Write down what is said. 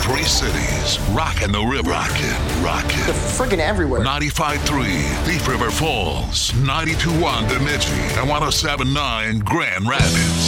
Three cities, rockin' the river. Rockin'. They're friggin' everywhere. 95.3 Thief River Falls, 92.1 Bemidji, and 107.9 Grand Rapids.